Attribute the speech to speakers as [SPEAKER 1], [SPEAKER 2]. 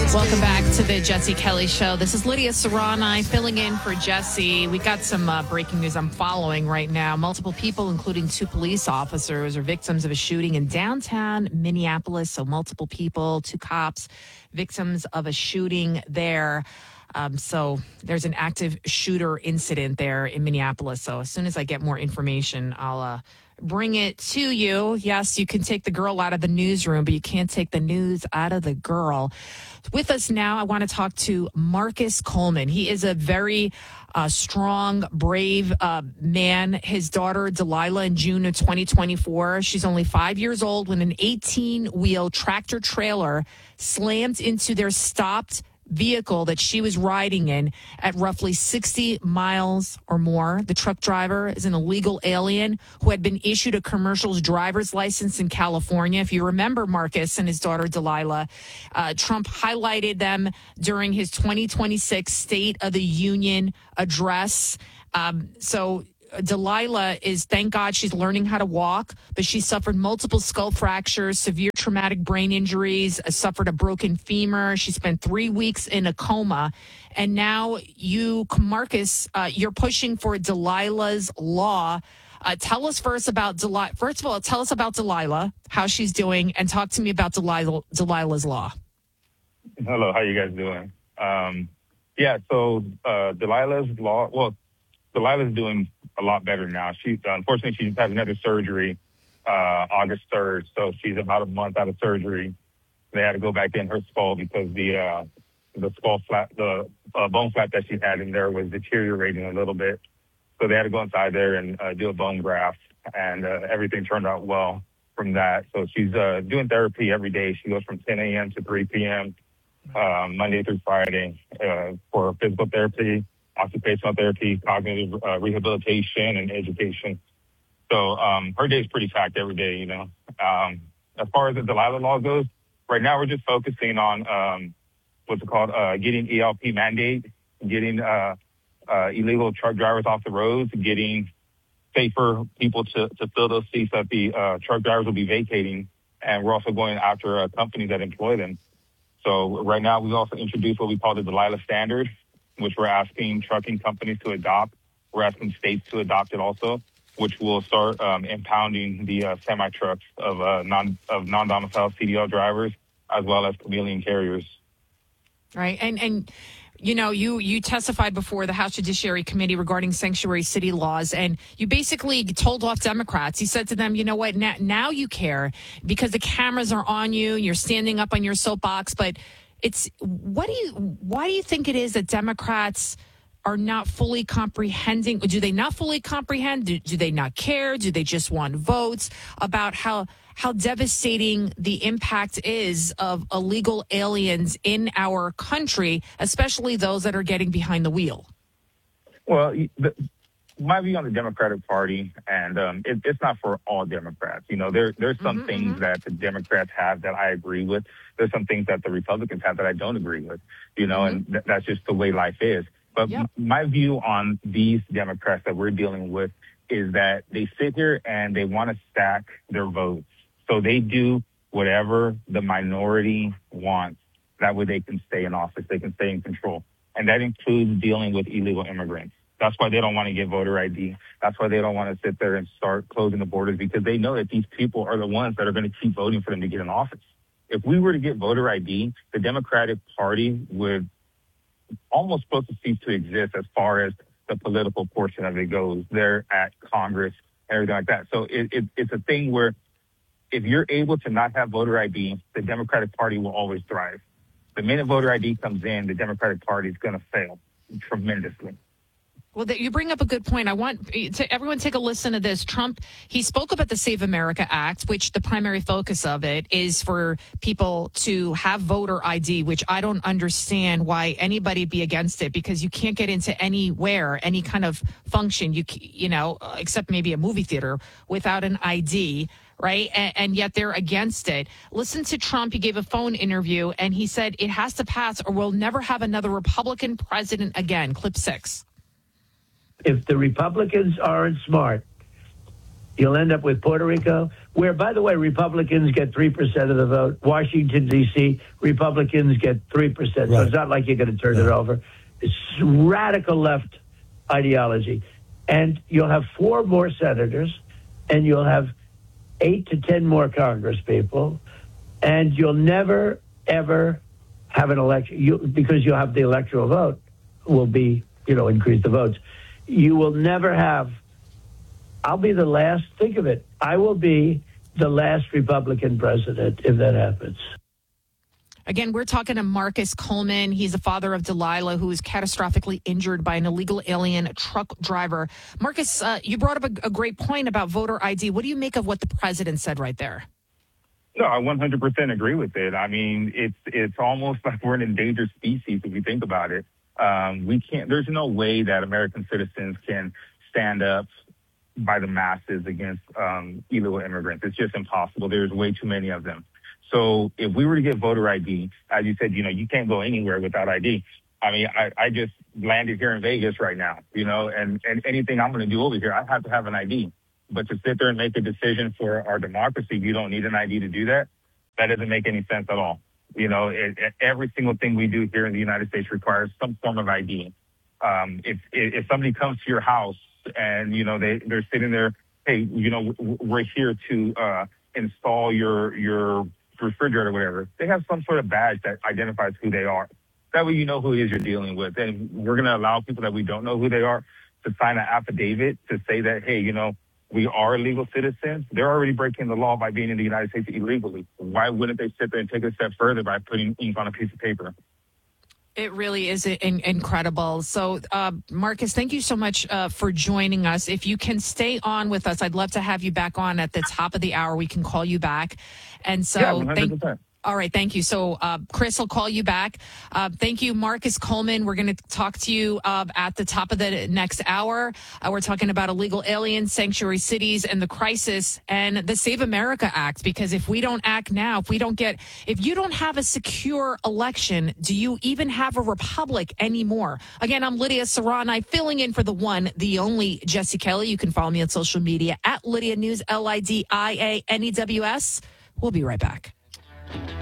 [SPEAKER 1] Welcome back to the Jesse Kelly Show. This is Lydia Serrani filling in for Jesse. We got some breaking news I'm following right now. Multiple people, including 2 police officers, are victims of a shooting in downtown Minneapolis. So multiple people, 2 cops, victims of a shooting there. So there's an active shooter incident there in Minneapolis. So as soon as I get more information, I'll bring it to you. Yes, you can take the girl out of the newsroom, but you can't take the news out of the girl. With us now, I want to talk to Marcus Coleman. He is a very strong, brave man. His daughter, Delilah, in June of 2024, she's only 5 years old when an 18-wheel tractor trailer slammed into their stopped vehicle that she was riding in at roughly 60 miles or more. The truck driver is an illegal alien who had been issued a commercial driver's license in California. If you remember Marcus and his daughter Delilah, Trump highlighted them during his 2026 State of the Union address. So Delilah is, thank God, she's learning how to walk, but she suffered multiple skull fractures, severe traumatic brain injuries, suffered a broken femur. She spent 3 weeks in a coma. And now you, Marcus, you're pushing for Delilah's Law. Tell us first about Delilah. First of all, tell us about Delilah, how she's doing, and talk to me about Delilah's Law.
[SPEAKER 2] Hello, how you guys doing? So Delilah's Law, Delilah's doing a lot better now. Unfortunately, she just had another surgery August 3rd, so she's about a month out of surgery. They had to go back in her skull because the skull flap, the bone flap that she had in there was deteriorating a little bit. So they had to go inside there and do a bone graft, and everything turned out well from that. So she's doing therapy every day. She goes from 10 a.m. to 3 p.m. Monday through Friday for physical therapy, occupational therapy, cognitive rehabilitation, and education. So her day is pretty packed every day, you know. As far as the Delilah Law goes, right now we're just focusing on getting ELP mandate, getting illegal truck drivers off the roads, getting safer people to fill those seats that the truck drivers will be vacating. And we're also going after companies that employ them. So right now we've also introduced what we call the Delilah Standard, which we're asking trucking companies to adopt. We're asking states to adopt it also, which will start impounding the semi-trucks of non-domiciled CDL drivers, as well as chameleon carriers.
[SPEAKER 1] Right. And you know, you testified before the House Judiciary Committee regarding sanctuary city laws, and you basically told off Democrats. You said to them, you know what, now you care because the cameras are on you, you're standing up on your soapbox, but why do you think it is that Democrats are not fully comprehending? Do they not fully comprehend? Do they not care? Do they just want votes about how devastating the impact is of illegal aliens in our country, especially those that are getting behind the wheel?
[SPEAKER 2] Well, my view on the Democratic Party, and it's not for all Democrats. You know, there's some things that the Democrats have that I agree with. There's some things that the Republicans have that I don't agree with, you know, and that's just the way life is. But my view on these Democrats that we're dealing with is that they sit here and they want to stack their votes. So they do whatever the minority wants. That way they can stay in office. They can stay in control. And that includes dealing with illegal immigrants. That's why they don't want to get voter ID. That's why they don't want to sit there and start closing the borders, because they know that these people are the ones that are going to keep voting for them to get in office. If we were to get voter ID, the Democratic Party would almost supposed to cease to exist as far as the political portion of it goes. They're at Congress and everything like that. So it's a thing where if you're able to not have voter ID, the Democratic Party will always thrive. The minute voter ID comes in, the Democratic Party is going to fail tremendously.
[SPEAKER 1] Well, you bring up a good point. I want everyone take a listen to this. Trump, he spoke about the Save America Act, which the primary focus of it is for people to have voter ID, which I don't understand why anybody be against it, because you can't get into anywhere, any kind of function, you know, except maybe a movie theater without an ID. Right. And yet they're against it. Listen to Trump. He gave a phone interview and he said it has to pass or we'll never have another Republican president again. Clip 6.
[SPEAKER 3] If the Republicans aren't smart, you'll end up with Puerto Rico, where, by the way, Republicans get 3% of the vote. Washington, D.C., Republicans get 3%. Right. So it's not like you're going to turn it over. It's radical left ideology. And you'll have 4 more senators, and you'll have 8 to 10 more Congress people, and you'll never, ever have an election because you'll have the electoral vote will be, increase the votes. You will never have, I'll be the last, think of it, I will be the last Republican president if that happens.
[SPEAKER 1] Again, we're talking to Marcus Coleman. He's the father of Delilah, who was catastrophically injured by an illegal alien truck driver. Marcus, you brought up a great point about voter ID. What do you make of what the president said right there?
[SPEAKER 2] No, I 100% agree with it. I mean, it's almost like we're an endangered species if you think about it. There's no way that American citizens can stand up by the masses against illegal immigrants. It's just impossible. There's way too many of them. So if we were to get voter ID, as you said, you can't go anywhere without ID. I mean, I just landed here in Vegas right now, and anything I'm going to do over here, I have to have an ID. But to sit there and make a decision for our democracy, you don't need an ID to do that. That doesn't make any sense at all. Every single thing we do here in the United States requires some form of ID. If somebody comes to your house and, they're sitting there, hey, we're here to install your refrigerator or whatever, they have some sort of badge that identifies who they are. That way you know who it is you're dealing with. And we're going to allow people that we don't know who they are to sign an affidavit to say that, hey, we are legal citizens. They're already breaking the law by being in the United States illegally. Why wouldn't they sit there and take a step further by putting ink on a piece of paper?
[SPEAKER 1] It really is incredible. So, Marcus, thank you so much for joining us. If you can stay on with us, I'd love to have you back on at the top of the hour. We can call you back. And so,
[SPEAKER 2] yeah, 100%.
[SPEAKER 1] All right. Thank you. So Chris will call you back. Thank you, Marcus Coleman. We're going to talk to you at the top of the next hour. We're talking about illegal aliens, sanctuary cities, and the crisis and the Save America Act. Because if we don't act now, if you don't have a secure election, do you even have a republic anymore? Again, I'm Lydia Serrani, filling in for the one, the only Jesse Kelly. You can follow me on social media at Lydia News, LIDIANEWS. We'll be right back.